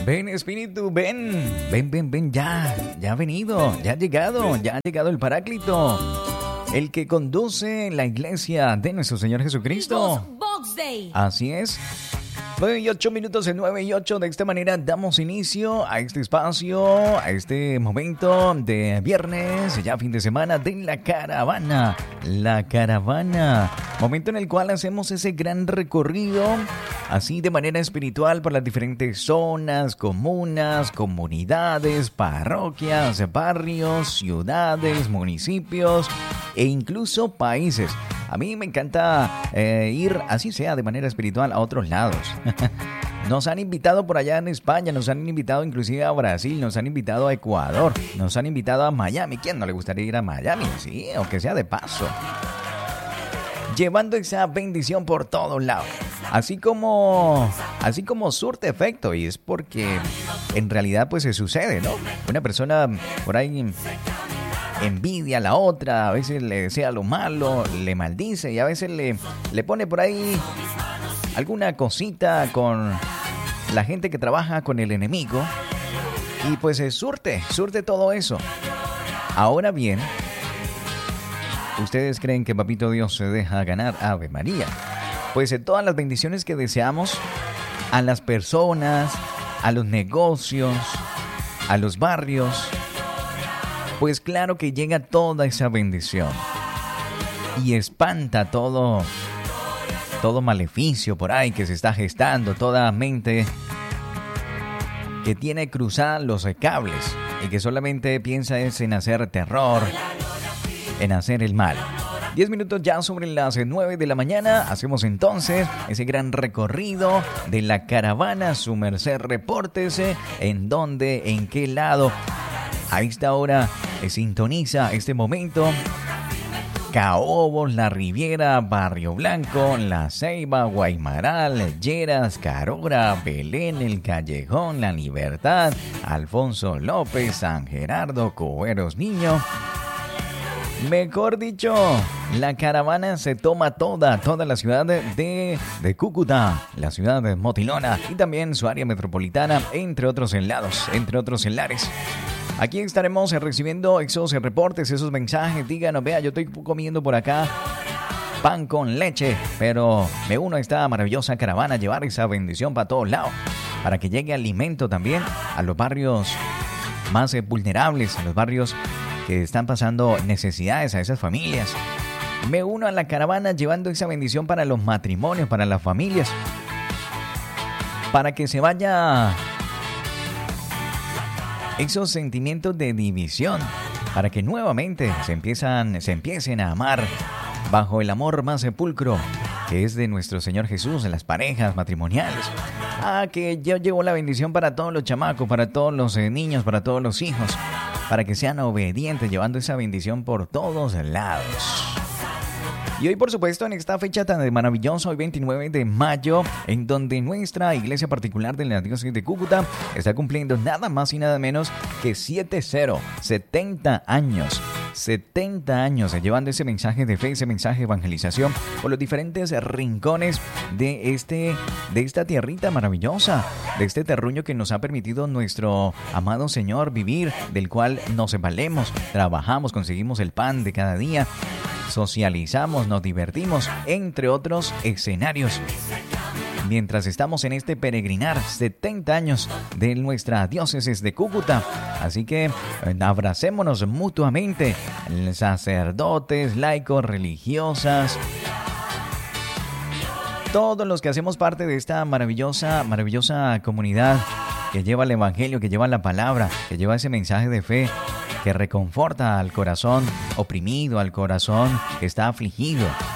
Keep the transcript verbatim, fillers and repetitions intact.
Ven, Espíritu, ven, ven, ven, ven, ya, ya ha venido, ya ha llegado, ya ha llegado el Paráclito, el que conduce la iglesia de nuestro Señor Jesucristo. Así es. nueve y ocho minutos en nueve y ocho. De esta manera damos inicio a este espacio, a este momento de viernes, ya fin de semana de la caravana. La caravana. Momento en el cual hacemos ese gran recorrido, así de manera espiritual, por las diferentes zonas, comunas, comunidades, parroquias, barrios, ciudades, municipios e incluso países. A mí me encanta eh, ir, así sea, de manera espiritual a otros lados. Nos han invitado por allá en España, nos han invitado inclusive a Brasil, nos han invitado a Ecuador, nos han invitado a Miami. ¿Quién no le gustaría ir a Miami? Sí, aunque sea de paso. Llevando esa bendición por todos lados. Así como, así como surte efecto, y es porque en realidad pues se sucede, ¿no? Una persona por ahí envidia a la otra, a veces le desea lo malo, le maldice y a veces le, le pone por ahí alguna cosita con la gente que trabaja con el enemigo y pues se surte, surte todo eso. Ahora bien, ¿ustedes creen que Papito Dios se deja ganar? Ave María. Pues en todas las bendiciones que deseamos a las personas, a los negocios, a los barrios, pues claro que llega toda esa bendición y espanta todo, todo maleficio por ahí que se está gestando, toda mente que tiene cruzados los cables y que solamente piensa es en hacer terror, en hacer el mal. Diez minutos ya sobre las nueve de la mañana, hacemos entonces ese gran recorrido de la caravana. Su merced, repórtese en dónde, en qué lado. A esta hora eh, sintoniza este momento Caobos, La Riviera, Barrio Blanco, La Ceiba, Guaymaral, Lleras, Carora, Belén, El Callejón, La Libertad, Alfonso López, San Gerardo, Cuberos Niño. Mejor dicho, la caravana se toma toda, toda la ciudad de, de Cúcuta, la ciudad de Motilona y también su área metropolitana, entre otros lados, entre otros lares. Aquí estaremos recibiendo esos reportes, esos mensajes. Díganos, vea, yo estoy comiendo por acá pan con leche, pero me uno a esta maravillosa caravana a llevar esa bendición para todos lados, para que llegue alimento también a los barrios más vulnerables, a los barrios que están pasando necesidades, a esas familias. Me uno a la caravana llevando esa bendición para los matrimonios, para las familias, para que se vaya esos sentimientos de división, para que nuevamente se empiezan, se empiecen a amar bajo el amor más sepulcro que es de nuestro Señor Jesús, en las parejas matrimoniales. Ah, que yo llevo la bendición para todos los chamacos, para todos los eh, niños, para todos los hijos, para que sean obedientes, llevando esa bendición por todos lados. Y hoy, por supuesto, en esta fecha tan maravillosa, hoy veintinueve de mayo, en donde nuestra iglesia particular de la diócesis de Cúcuta está cumpliendo nada más y nada menos que setenta, setenta años. setenta años llevando ese mensaje de fe, ese mensaje de evangelización por los diferentes rincones de este de esta tierrita maravillosa, de este terruño que nos ha permitido nuestro amado Señor vivir, del cual nos valemos, trabajamos, conseguimos el pan de cada día, socializamos, nos divertimos, entre otros escenarios. Mientras estamos en este peregrinar, setenta años de nuestra diócesis de Cúcuta. Así que abracémonos mutuamente, sacerdotes, laicos, religiosas, todos los que hacemos parte de esta maravillosa, maravillosa comunidad que lleva el evangelio, que lleva la palabra, que lleva ese mensaje de fe, que reconforta al corazón oprimido, al corazón que está afligido,